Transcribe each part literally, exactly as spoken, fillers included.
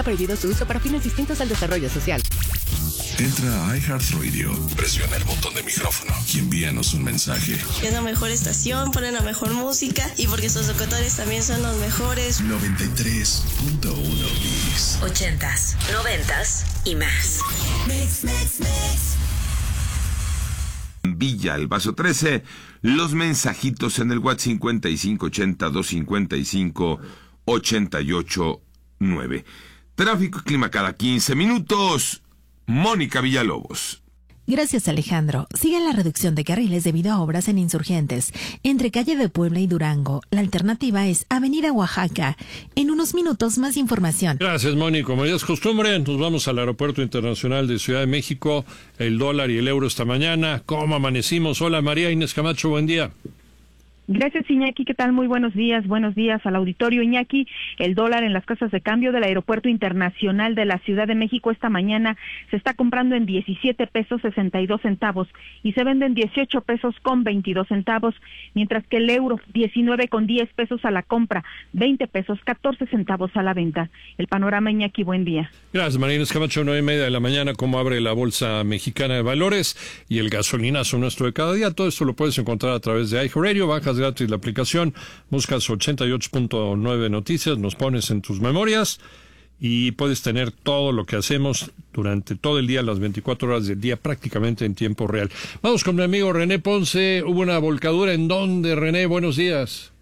Prohibido su uso para fines distintos al desarrollo social. Entra a iHeartRadio, presiona el botón de micrófono y envíanos un mensaje. Es la mejor estación, ponen la mejor música y porque sus locutores también son los mejores. noventa y tres punto uno Mix. Ochentas, noventas y más. Mix, mix, mix. Villa, el Paso trece, los mensajitos en el WhatsApp cincuenta y cinco ochenta, doscientos cincuenta y cinco, ochenta y ocho nueve. Tráfico y clima cada quince minutos. Mónica Villalobos. Gracias, Alejandro. Sigue la reducción de carriles debido a obras en Insurgentes, entre calle de Puebla y Durango. La alternativa es Avenida Oaxaca. En unos minutos, más información. Gracias, Mónica. Como ya es costumbre, nos vamos al Aeropuerto Internacional de Ciudad de México. El dólar y el euro esta mañana. ¿Cómo amanecimos? Hola, María Inés Camacho, buen día. Gracias, Iñaki. ¿Qué tal? Muy buenos días. Buenos días al auditorio. Iñaki, el dólar en las casas de cambio del Aeropuerto Internacional de la Ciudad de México esta mañana se está comprando en diecisiete pesos sesenta y dos centavos y se vende en dieciocho pesos con veintidós centavos, mientras que el euro diecinueve con diez pesos a la compra, veinte pesos catorce centavos a la venta. El panorama, Iñaki, buen día. Gracias, María Inés Camacho. Nueve y media de la mañana, cómo abre la Bolsa Mexicana de Valores y el gasolinazo nuestro de cada día. Todo esto lo puedes encontrar a través de iHeartRadio. Bajas gratis la aplicación, buscas ochenta y ocho punto nueve Noticias, nos pones en tus memorias y puedes tener todo lo que hacemos durante todo el día, las veinticuatro horas del día, prácticamente en tiempo real. Vamos con mi amigo René Ponce. Hubo una volcadura. ¿En dónde, René? Buenos días.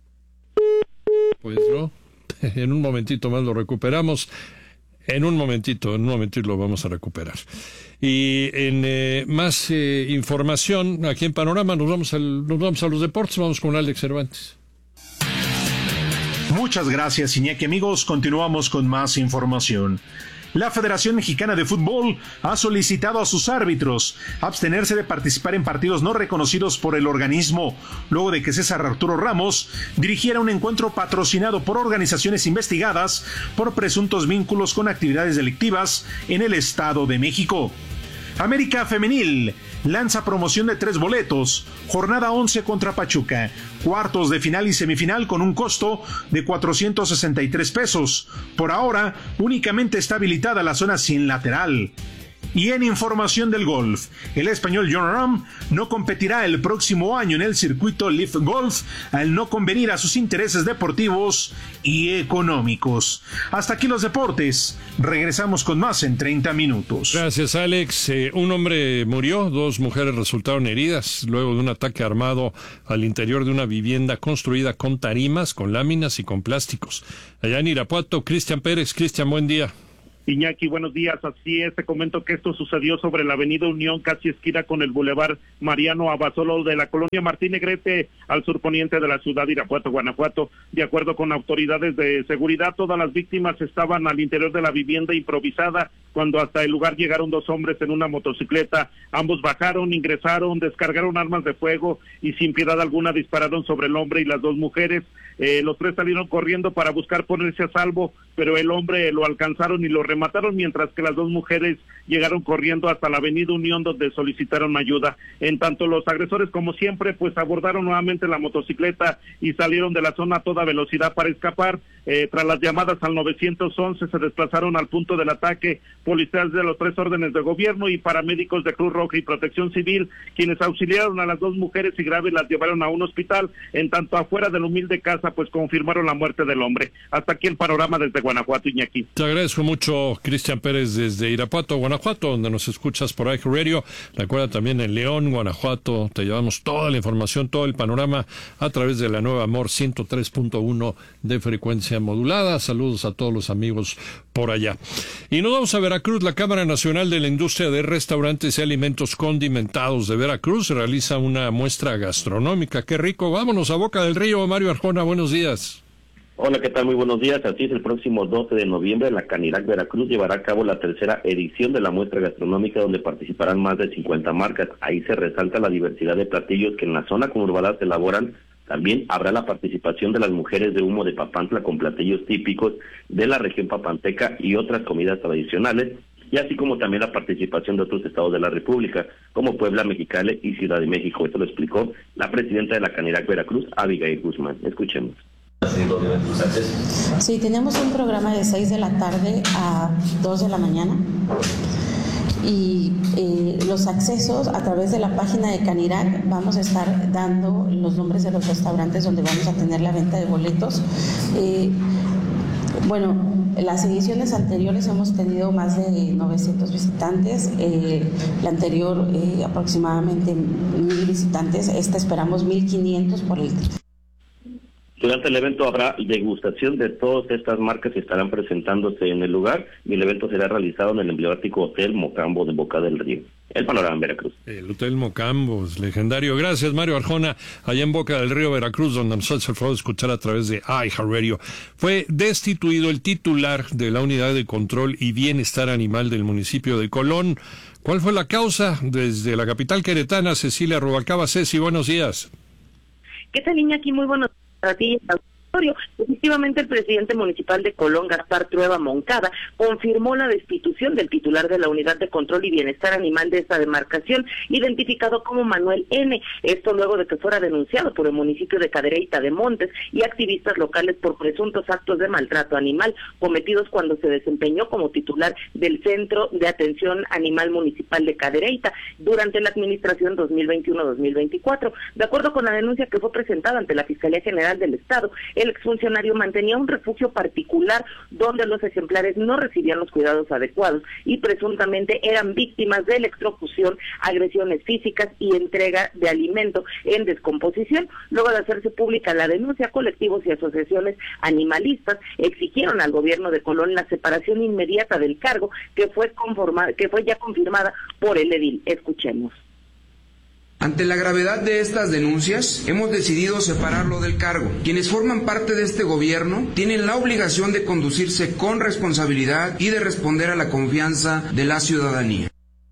Pues no, en un momentito más lo recuperamos. En un momentito, en un momentito lo vamos a recuperar. Y en eh, más eh, información, aquí en Panorama, nos vamos, al, nos vamos a los deportes, vamos con Alex Cervantes. Muchas gracias, Iñaki. Amigos, continuamos con más información. La Federación Mexicana de Fútbol ha solicitado a sus árbitros abstenerse de participar en partidos no reconocidos por el organismo, luego de que César Arturo Ramos dirigiera un encuentro patrocinado por organizaciones investigadas por presuntos vínculos con actividades delictivas en el Estado de México. América Femenil lanza promoción de tres boletos, jornada once contra Pachuca, cuartos de final y semifinal con un costo de cuatrocientos sesenta y tres pesos. Por ahora, únicamente está habilitada la zona sin lateral. Y en información del golf, el español Jon Rahm no competirá el próximo año en el circuito Live Golf al no convenir a sus intereses deportivos y económicos. Hasta aquí los deportes. Regresamos con más en treinta minutos. Gracias, Alex. Eh, un hombre murió, dos mujeres resultaron heridas luego de un ataque armado al interior de una vivienda construida con tarimas, con láminas y con plásticos. Allá en Irapuato, Cristian Pérez. Cristian, buen día. Iñaki, buenos días. Así es, te comento que esto sucedió sobre la avenida Unión, casi esquina con el bulevar Mariano Abasolo de la colonia Martín Negrete, al surponiente de la ciudad de Irapuato, Guanajuato. De acuerdo con autoridades de seguridad, todas las víctimas estaban al interior de la vivienda improvisada cuando hasta el lugar llegaron dos hombres en una motocicleta. Ambos bajaron, ingresaron, descargaron armas de fuego y sin piedad alguna dispararon sobre el hombre y las dos mujeres. Eh, los tres salieron corriendo para buscar ponerse a salvo, pero el hombre lo alcanzaron y lo remataron, mientras que las dos mujeres llegaron corriendo hasta la avenida Unión, donde solicitaron ayuda. En tanto, los agresores, como siempre, pues abordaron nuevamente la motocicleta y salieron de la zona a toda velocidad para escapar. Eh, tras las llamadas al nueve once, se desplazaron al punto del ataque policías de los tres órdenes de gobierno y paramédicos de Cruz Roja y Protección Civil, quienes auxiliaron a las dos mujeres y graves las llevaron a un hospital. En tanto, afuera de la humilde casa, pues confirmaron la muerte del hombre. Hasta aquí el panorama desde Guanajuato, Iñaki. Te agradezco mucho, Cristian Pérez, desde Irapuato, Guanajuato, donde nos escuchas por iHeartRadio. Recuerda también en León, Guanajuato, te llevamos toda la información, todo el panorama a través de la nueva Amor ciento tres punto uno de frecuencia modulada. Saludos a todos los amigos por allá. Y nos vamos a Veracruz. La Cámara Nacional de la Industria de Restaurantes y Alimentos Condimentados de Veracruz realiza una muestra gastronómica. ¡Qué rico! Vámonos a Boca del Río. Mario Arjona, buenos días. Hola, ¿qué tal? Muy buenos días. Así es, el próximo doce de noviembre la Canirac Veracruz llevará a cabo la tercera edición de la muestra gastronómica, donde participarán más de cincuenta marcas. Ahí se resalta la diversidad de platillos que en la zona conurbada se elaboran. También habrá la participación de las mujeres de humo de Papantla con platillos típicos de la región papanteca y otras comidas tradicionales, y así como también la participación de otros estados de la República, como Puebla, Mexicali y Ciudad de México. Esto lo explicó la presidenta de la Canirac Veracruz, Abigail Guzmán. Escuchemos. Sí, tenemos un programa de seis de la tarde a dos de la mañana y eh, los accesos a través de la página de Canirac vamos a estar dando los nombres de los restaurantes donde vamos a tener la venta de boletos. Eh, bueno, en las ediciones anteriores hemos tenido más de novecientos visitantes, eh, la anterior eh, aproximadamente mil visitantes, esta esperamos mil quinientos por el... Durante el evento habrá degustación de todas estas marcas que estarán presentándose en el lugar y el evento será realizado en el emblemático Hotel Mocambo de Boca del Río. El panorama en Veracruz. El Hotel Mocambo es legendario. Gracias, Mario Arjona, allá en Boca del Río, Veracruz, donde nos hace el favor de escuchar a través de iHeartRadio. Fue destituido el titular de la Unidad de Control y Bienestar Animal del municipio de Colón. ¿Cuál fue la causa? Desde la capital queretana, Cecilia Rubalcaba. Ceci, buenos días. ¿Qué tal, Iñaki? Muy buenos días para ti y al auditorio. Efectivamente, el presidente municipal de Colón, Gaspar Trueba Moncada, confirmó la destitución del titular de la Unidad de Control y Bienestar Animal de esta demarcación, identificado como Manuel N. Esto luego de que fuera denunciado por el municipio de Cadereyta de Montes y activistas locales por presuntos actos de maltrato animal cometidos cuando se desempeñó como titular del Centro de Atención Animal Municipal de Cadereyta durante la administración dos mil veintiuno dos mil veinticuatro. De acuerdo con la denuncia que fue presentada ante la Fiscalía General del Estado, el exfuncionario mantenía un refugio particular donde los ejemplares no recibían los cuidados adecuados y presuntamente eran víctimas de electrocución, agresiones físicas y entrega de alimento en descomposición. Luego de hacerse pública la denuncia, colectivos y asociaciones animalistas exigieron al gobierno de Colón la separación inmediata del cargo que fue conformada, que fue ya confirmada por el edil. Escuchemos. Ante la gravedad de estas denuncias, hemos decidido separarlo del cargo. Quienes forman parte de este gobierno tienen la obligación de conducirse con responsabilidad y de responder a la confianza de la ciudadanía.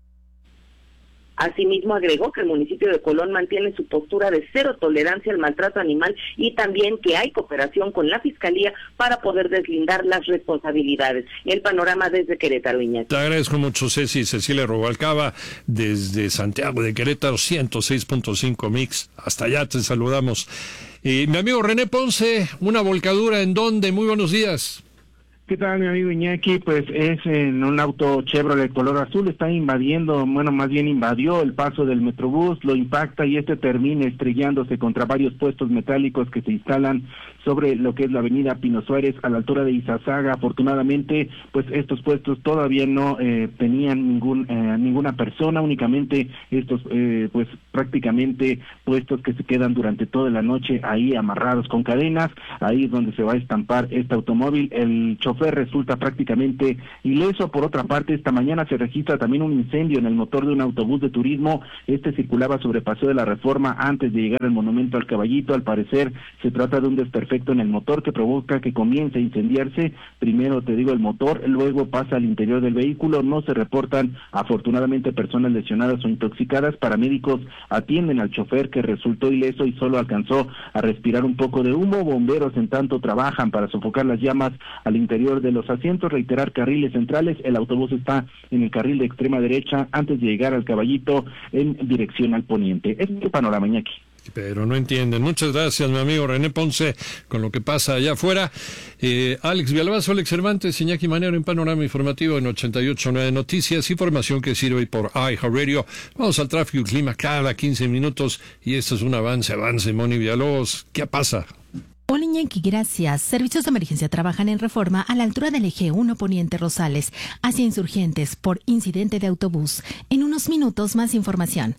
Asimismo, agregó que el municipio de Colón mantiene su postura de cero tolerancia al maltrato animal y también que hay cooperación con la Fiscalía para poder deslindar las responsabilidades. El panorama desde Querétaro, Iñaki. Te agradezco mucho, Ceci. Cecilia Rubalcaba, desde Santiago de Querétaro, ciento seis punto cinco Mix. Hasta allá te saludamos. Y mi amigo René Ponce, una volcadura en donde. Muy buenos días. ¿Qué tal, mi amigo Iñaki? Pues es en un auto Chevrolet color azul, está invadiendo, bueno, más bien invadió el paso del Metrobús, lo impacta y este termina estrellándose contra varios puestos metálicos que se instalan sobre lo que es la avenida Pino Suárez a la altura de Izazaga. Afortunadamente, pues estos puestos todavía no eh, tenían ningún eh, ninguna persona, únicamente estos, eh, pues prácticamente puestos que se quedan durante toda la noche ahí amarrados con cadenas, ahí es donde se va a estampar este automóvil. El chofer resulta prácticamente ileso. Por otra parte, esta mañana se registra también un incendio en el motor de un autobús de turismo. Este circulaba sobre Paseo de la Reforma antes de llegar al Monumento al Caballito. Al parecer se trata de un desperfecto en el motor que provoca que comience a incendiarse. Primero, te digo, el motor, luego pasa al interior del vehículo. No se reportan afortunadamente personas lesionadas o intoxicadas. Paramédicos atienden al chofer, que resultó ileso y solo alcanzó a respirar un poco de humo. Bomberos en tanto trabajan para sofocar las llamas al interior de los asientos. Reiterar, carriles centrales, el autobús está en el carril de extrema derecha antes de llegar al Caballito en dirección al poniente. Este es el panorama, Iñaki. Pero no entienden. Muchas gracias, mi amigo René Ponce, con lo que pasa allá afuera. Eh, Alex Villalbazo, Alex Cervantes, Iñaki Manero en Panorama Informativo en ochenta y ocho punto nueve Noticias, información que sirve por iHeartRadio. Vamos al tráfico y clima cada quince minutos y esto es un avance, avance, Moni Villalobos. ¿Qué pasa? Hola, Iñaki, gracias. Servicios de emergencia trabajan en Reforma a la altura del eje uno Poniente Rosales, hacia Insurgentes por incidente de autobús. En unos minutos más información.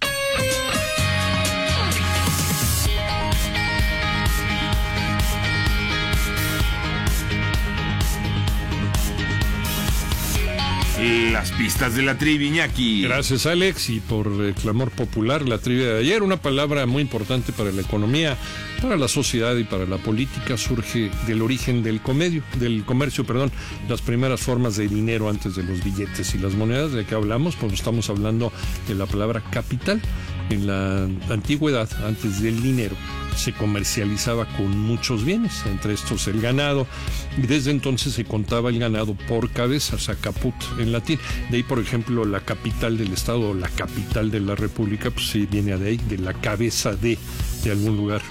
Las pistas de la trivia, Iñaki. Gracias, Alex, y por el clamor popular, la trivia de ayer, una palabra muy importante para la economía, para la sociedad y para la política, surge del origen del comedio, del comercio, perdón, las primeras formas de dinero antes de los billetes y las monedas. ¿De qué hablamos? Pues estamos hablando de la palabra capital. En la antigüedad, antes del dinero, se comercializaba con muchos bienes, entre estos el ganado, y desde entonces se contaba el ganado por cabeza, o sea, caput en latín. De ahí, por ejemplo, la capital del estado o la capital de la república, pues sí viene de ahí, de la cabeza de, de algún lugar.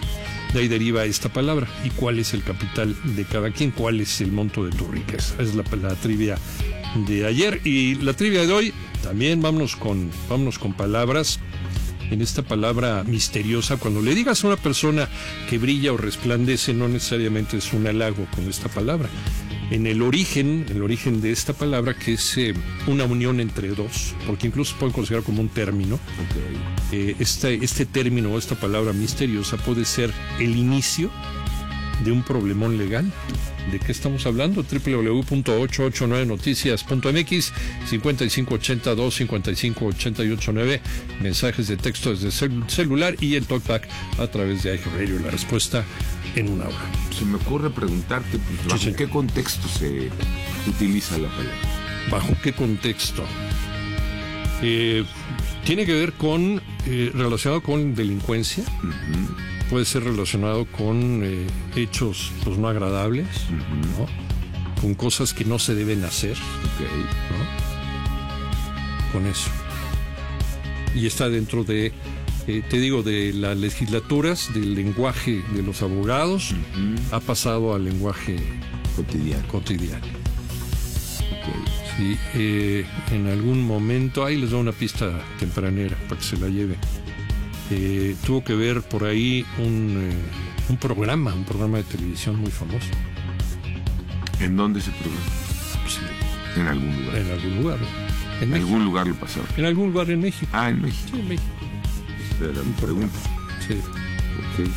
De ahí deriva esta palabra. ¿Y cuál es el capital de cada quien? ¿Cuál es el monto de tu riqueza? Es la, la trivia de ayer. Y la trivia de hoy, también vámonos con, vámonos con palabras. En esta palabra misteriosa, cuando le digas a una persona que brilla o resplandece, no necesariamente es un halago con esta palabra. En el origen, el origen de esta palabra, que es eh, una unión entre dos, porque incluso se puede considerar como un término. Okay. Eh, este, este término o esta palabra misteriosa puede ser el inicio de un problemón legal. ¿De qué estamos hablando? doble u doble u doble u punto ochocientos ochenta y nueve noticias punto m x, cincuenta y cinco ochenta y dos, cincuenta y cinco ochenta y ocho nueve, mensajes de texto desde cel- celular y el talkback a través de iHeartRadio. La respuesta en una hora. Se me ocurre preguntarte, pues, ¿bajo sí, qué contexto se utiliza la palabra? ¿Bajo qué contexto? Eh, tiene que ver con, eh, relacionado con delincuencia. Uh-huh. Puede ser relacionado con eh, hechos pues no agradables, uh-huh. ¿no? Con cosas que no se deben hacer, okay. ¿no? Con eso. Y está dentro de, eh, te digo, de las legislaturas, del lenguaje de los abogados, uh-huh. ha pasado al lenguaje cotidiano. cotidiano. Okay. Sí, eh, en algún momento, ahí les doy una pista tempranera para que se la lleve. Eh, tuvo que ver por ahí un, eh, un programa, un programa de televisión muy famoso. ¿En dónde se programa? Sí. En algún lugar. En algún lugar. En, ¿En algún lugar lo pasaron? En algún lugar en México. Ah, en México. Sí, en México. Era mi pregunta. Sí. Ok.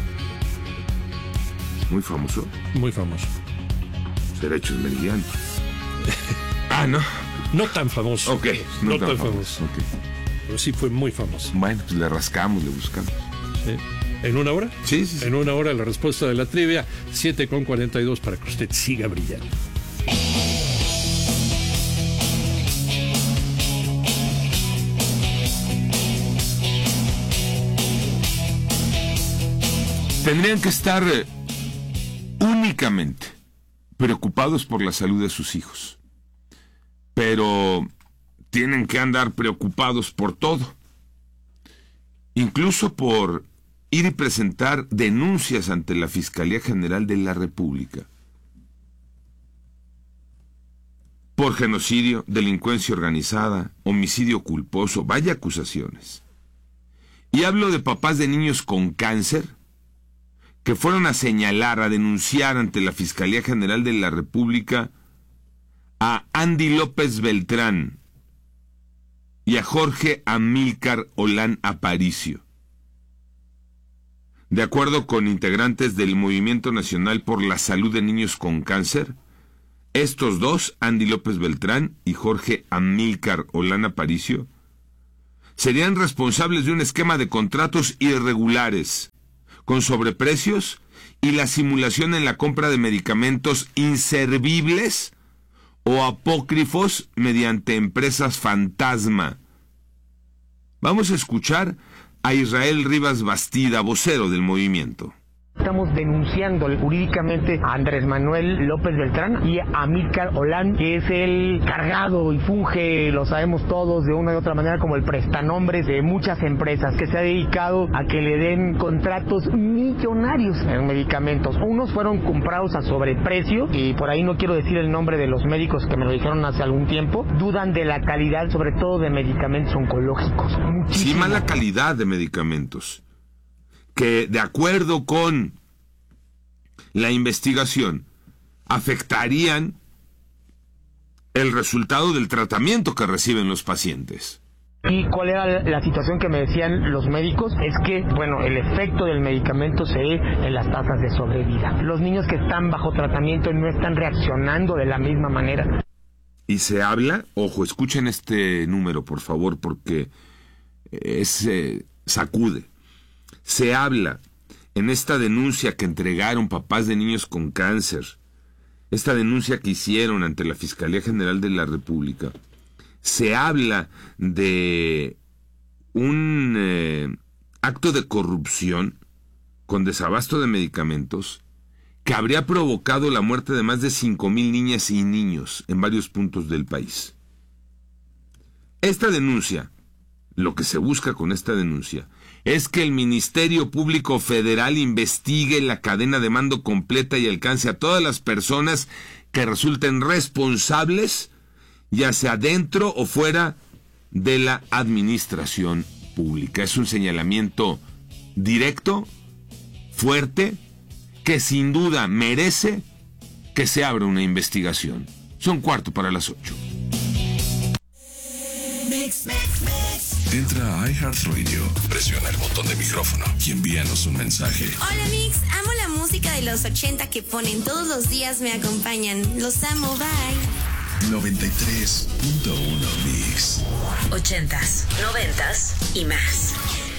Muy famoso. Muy famoso. Derechos Meridianos. Ah, no. No tan famoso. Ok. No, no tan, tan famoso. famoso. Okay. Pero sí fue muy famoso. Bueno, pues le rascamos, le buscamos. ¿Sí? ¿En una hora? Sí, sí, sí. En una hora la respuesta de la trivia, siete con cuarenta y dos, para que usted siga brillando. Tendrían que estar eh, únicamente preocupados por la salud de sus hijos. Pero tienen que andar preocupados por todo. Incluso por ir y presentar denuncias ante la Fiscalía General de la República. Por genocidio, delincuencia organizada, homicidio culposo, vaya acusaciones. Y hablo de papás de niños con cáncer que fueron a señalar, a denunciar ante la Fiscalía General de la República a Andy López Beltrán y a Jorge Amílcar Olán Aparicio. De acuerdo con integrantes del Movimiento Nacional por la Salud de Niños con Cáncer, estos dos, Andy López Beltrán y Jorge Amílcar Olán Aparicio, serían responsables de un esquema de contratos irregulares, con sobreprecios y la simulación en la compra de medicamentos inservibles o apócrifos mediante empresas fantasma. Vamos a escuchar a Israel Rivas Bastida, vocero del movimiento. Estamos denunciando jurídicamente a Andrés Manuel López Beltrán y a Amílcar Olán, que es el cargado y funge, lo sabemos todos, de una u otra manera como el prestanombres de muchas empresas, que se ha dedicado a que le den contratos millonarios en medicamentos. Unos fueron comprados a sobreprecio, y por ahí no quiero decir el nombre de los médicos que me lo dijeron hace algún tiempo. Dudan de la calidad, sobre todo de medicamentos oncológicos. Muchísimo. Sí, mala calidad de medicamentos, que de acuerdo con la investigación afectarían el resultado del tratamiento que reciben los pacientes. ¿Y cuál era la situación que me decían los médicos? Es que, bueno, el efecto del medicamento se ve en las tasas de sobrevida. Los niños que están bajo tratamiento no están reaccionando de la misma manera. Y se habla, ojo, escuchen este número, por favor, porque es eh, sacude. Se habla en esta denuncia que entregaron papás de niños con cáncer, esta denuncia que hicieron ante la Fiscalía General de la República, se habla de un eh, acto de corrupción con desabasto de medicamentos que habría provocado la muerte de más de cinco mil niñas y niños en varios puntos del país. Esta denuncia, lo que se busca con esta denuncia, es que el Ministerio Público Federal investigue la cadena de mando completa y alcance a todas las personas que resulten responsables, ya sea dentro o fuera de la administración pública. Es un señalamiento directo, fuerte, que sin duda merece que se abra una investigación. Son cuarto para las ocho. Mix, mix, mix. Entra a iHeartRadio, presiona el botón de micrófono y envíanos un mensaje. Hola Mix, amo la música de los ochenta que ponen todos los días, me acompañan. Los amo, bye. noventa y tres punto uno Mix. Ochentas, noventas y más.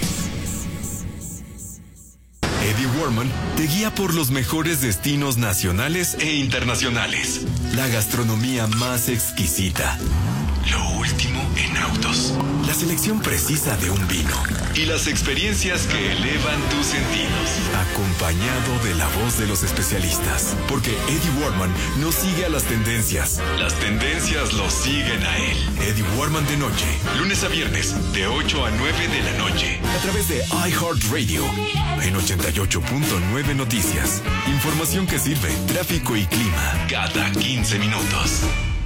Eddie Warman te guía por los mejores destinos nacionales e internacionales. La gastronomía más exquisita. Lo último en autos. La selección precisa de un vino. Y las experiencias que elevan tus sentidos. Acompañado de la voz de los especialistas. Porque Eddie Warman no sigue a las tendencias. Las tendencias lo siguen a él. Eddie Warman de noche. Lunes a viernes, de ocho a nueve de la noche. A través de iHeartRadio. En ochenta y ocho punto nueve Noticias. Información que sirve. Tráfico y clima. Cada quince minutos.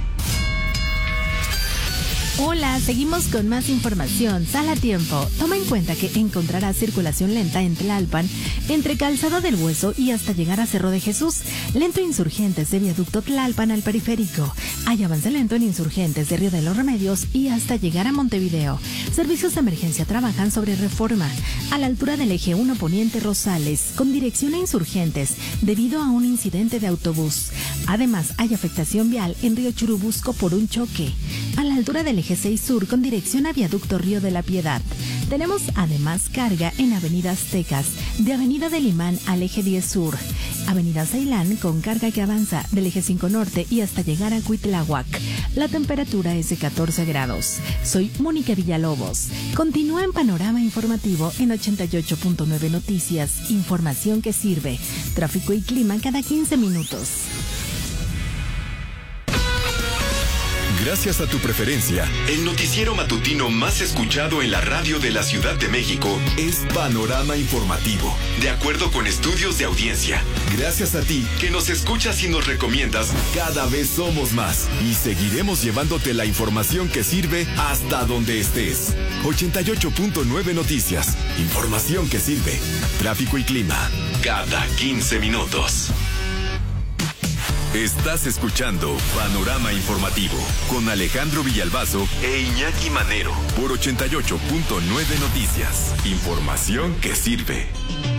Hola, seguimos con más información. Sal a tiempo. Toma en cuenta que encontrarás circulación lenta en Tlalpan, entre Calzada del Hueso y hasta llegar a Cerro de Jesús. Lento Insurgentes de Viaducto Tlalpan al Periférico. Hay avance lento en Insurgentes de Río de los Remedios y hasta llegar a Montevideo. Servicios de emergencia trabajan sobre Reforma, a la altura del eje uno Poniente Rosales, con dirección a Insurgentes, debido a un incidente de autobús. Además, hay afectación vial en Río Churubusco por un choque, a la altura del eje seis Sur con dirección a Viaducto Río de la Piedad. Tenemos además carga en Avenida Aztecas, de Avenida del Imán al eje diez Sur, Avenida Ceilán con carga que avanza del eje cinco Norte y hasta llegar a Cuitláhuac. La temperatura es de catorce grados. Soy Mónica Villalobos. Continúa en Panorama Informativo en ochenta y ocho punto nueve Noticias. Información que sirve. Tráfico y clima cada quince minutos. Gracias a tu preferencia, el noticiero matutino más escuchado en la radio de la Ciudad de México es Panorama Informativo, de acuerdo con estudios de audiencia. Gracias a ti, que nos escuchas y nos recomiendas, cada vez somos más y seguiremos llevándote la información que sirve hasta donde estés. ochenta y ocho punto nueve Noticias, información que sirve. Tráfico y clima, cada quince minutos. Estás escuchando Panorama Informativo con Alejandro Villalbazo e Iñaki Manero por ochenta y ocho punto nueve Noticias. Información que sirve.